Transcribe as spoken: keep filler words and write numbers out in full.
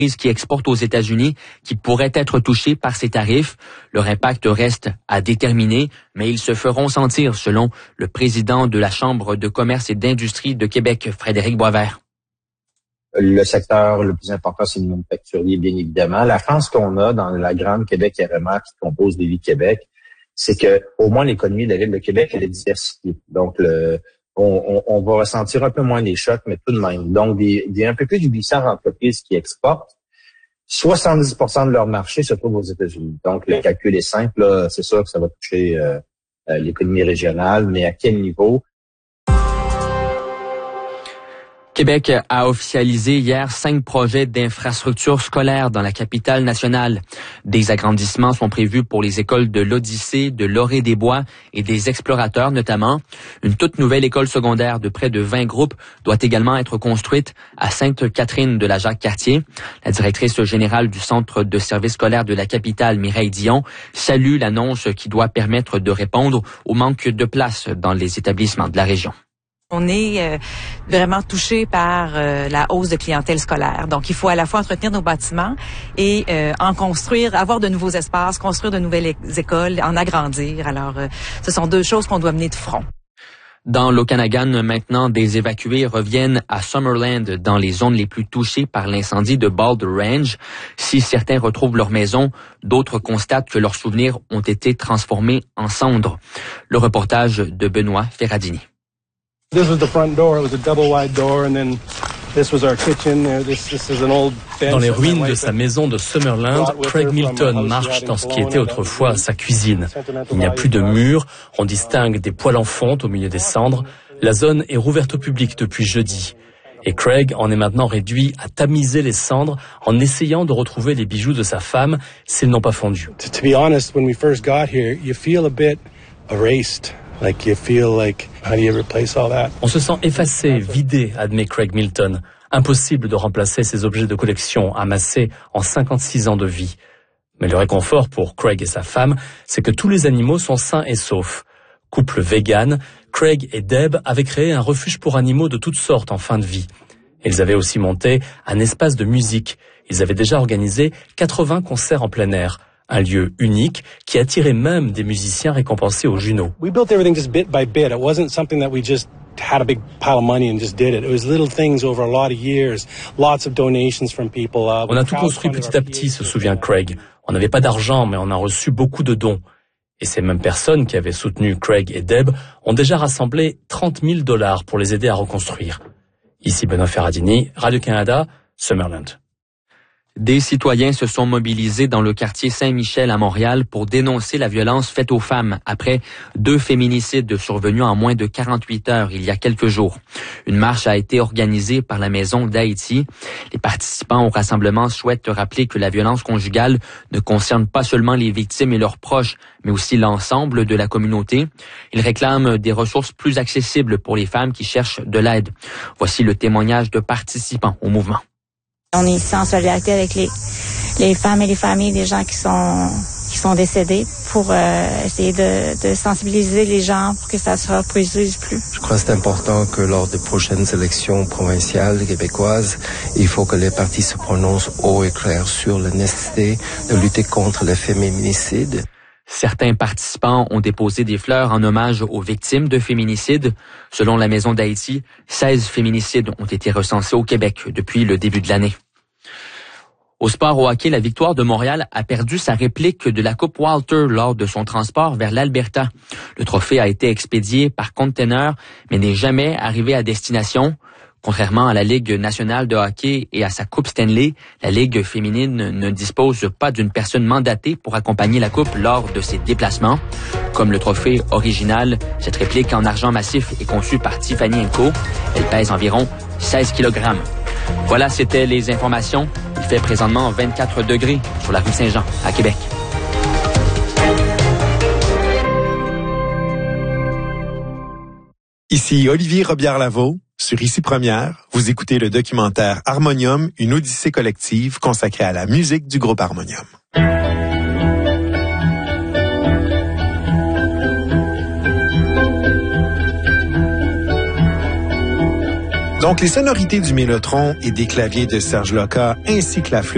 qui exportent aux États-Unis qui pourraient être touchés par ces tarifs. Leur impact reste à déterminer, mais ils se feront sentir, selon le président de la Chambre de commerce et d'industrie de Québec, Frédéric Boisvert. Le secteur le plus important, c'est le manufacturier, bien évidemment. La chance qu'on a dans la grande Québec R M A qui compose Lévis-Québec, c'est que au moins l'économie de la ville de Québec, elle est diversifiée. Donc, le, on, on, on va ressentir un peu moins les chocs, mais tout de même. Donc, des, des un peu plus de huit cents entreprises qui exportent. soixante-dix pour cent de leur marché se trouve aux États-Unis. Donc, le calcul est simple. Là, c'est sûr que ça va toucher euh, euh, l'économie régionale, mais à quel niveau? Québec a officialisé hier cinq projets d'infrastructures scolaires dans la capitale nationale. Des agrandissements sont prévus pour les écoles de l'Odyssée, de l'Orée-des-Bois et des Explorateurs notamment. Une toute nouvelle école secondaire de près de vingt groupes doit également être construite à Sainte-Catherine de la Jacques-Cartier. La directrice générale du Centre de services scolaires de la capitale, Mireille Dion, salue l'annonce qui doit permettre de répondre au manque de place dans les établissements de la région. On est euh, vraiment touché par euh, la hausse de clientèle scolaire. Donc, il faut à la fois entretenir nos bâtiments et euh, en construire, avoir de nouveaux espaces, construire de nouvelles écoles, en agrandir. Alors, euh, ce sont deux choses qu'on doit mener de front. Dans l'Okanagan, maintenant, des évacués reviennent à Summerland, dans les zones les plus touchées par l'incendie de Boulder Range. Si certains retrouvent leur maison, d'autres constatent que leurs souvenirs ont été transformés en cendres. Le reportage de Benoît Ferradini. This was the front door. It was a double wide door, and then this was our kitchen. This, this is an old bench. Dans les ruines de sa maison de Summerland, Craig Milton marche dans ce qui était autrefois sa cuisine. Il n'y a plus de murs, on distingue des poêles en fonte au milieu des cendres. La zone est rouverte au public depuis jeudi. Et Craig en est maintenant réduit à tamiser les cendres en essayant de retrouver les bijoux de sa femme s'ils n'ont pas fondu. To be honest, when we first got here, you feel a bit erased. Like you feel like, how do you replace all that? On se sent effacé, vidé, admet Craig Milton. Impossible de remplacer ces objets de collection amassés en cinquante-six ans de vie. Mais le réconfort pour Craig et sa femme, c'est que tous les animaux sont sains et saufs. Couple vegan, Craig et Deb avaient créé un refuge pour animaux de toutes sortes en fin de vie. Ils avaient aussi monté un espace de musique. Ils avaient déjà organisé quatre-vingts concerts en plein air. Un lieu unique qui attirait même des musiciens récompensés au Juno. We built everything just bit by bit. It wasn't something that we just had a big pile of money and just did it. It was little things over a lot of years, lots of donations from people. Uh, on a tout construit petit à petit, se souvient Craig. On n'avait pas d'argent, mais on a reçu beaucoup de dons. Et ces mêmes personnes qui avaient soutenu Craig et Deb ont déjà rassemblé trente mille dollars pour les aider à reconstruire. Ici Benoît Ferradini, Radio-Canada, Summerland. Des citoyens se sont mobilisés dans le quartier Saint-Michel à Montréal pour dénoncer la violence faite aux femmes après deux féminicides survenus en moins de quarante-huit heures il y a quelques jours. Une marche a été organisée par la Maison d'Haïti. Les participants au rassemblement souhaitent rappeler que la violence conjugale ne concerne pas seulement les victimes et leurs proches, mais aussi l'ensemble de la communauté. Ils réclament des ressources plus accessibles pour les femmes qui cherchent de l'aide. Voici le témoignage de participants au mouvement. On est ici en solidarité avec les, les femmes et les familles des gens qui sont, qui sont décédés pour euh, essayer de, de sensibiliser les gens pour que ça se reproduise plus. Je crois que c'est important que lors des prochaines élections provinciales québécoises, il faut que les partis se prononcent haut et clair sur la nécessité de lutter contre les féminicides. Certains participants ont déposé des fleurs en hommage aux victimes de féminicides. Selon la Maison d'Haïti, seize féminicides ont été recensés au Québec depuis le début de l'année. Au sport au hockey, la Victoire de Montréal a perdu sa réplique de la Coupe Walter lors de son transport vers l'Alberta. Le trophée a été expédié par conteneur, mais n'est jamais arrivé à destination. Contrairement à la Ligue nationale de hockey et à sa Coupe Stanley, la Ligue féminine ne dispose pas d'une personne mandatée pour accompagner la Coupe lors de ses déplacements. Comme le trophée original, cette réplique en argent massif est conçue par Tiffany and Co. Elle pèse environ seize kilogrammes. Voilà, c'était les informations. Il fait présentement vingt-quatre degrés sur la rue Saint-Jean, à Québec. Ici Olivier Robillard-Lavaux. Sur Ici Première, vous écoutez le documentaire Harmonium, une odyssée collective consacrée à la musique du groupe Harmonium. Donc, les sonorités du mélotron et des claviers de Serge Loca ainsi que la flûte